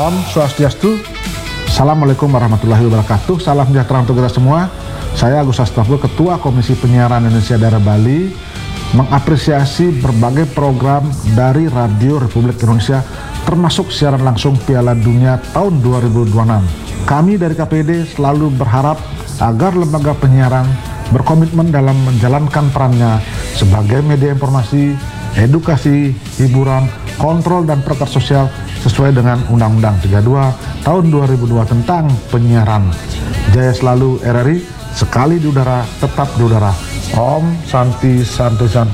Om Swastiastu. Assalamualaikum warahmatullahi wabarakatuh. Salam sejahtera untuk kita semua. Saya Agus Astagfirullah, Ketua Komisi Penyiaran Indonesia Daerah Bali, mengapresiasi berbagai program dari Radio Republik Indonesia, termasuk siaran langsung Piala Dunia tahun 2026. Kami dari KPD selalu berharap agar lembaga penyiaran berkomitmen dalam menjalankan perannya sebagai media informasi, edukasi, hiburan, kontrol, dan perangkat sosial sesuai dengan Undang-Undang 32 tahun 2002 tentang penyiaran. Jaya selalu RRI, sekali di udara, tetap di udara. Om Santi Santi Santi.